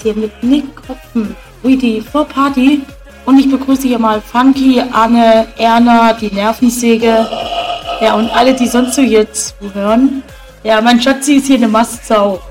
hier mit Nick Kopfen, die Vorparty. Und ich begrüße hier mal Funky, Anne, Erna, die Nervensäge. Ja, und alle, die sonst so hier zuhören. Ja, mein Schatzi ist hier eine Mastsau.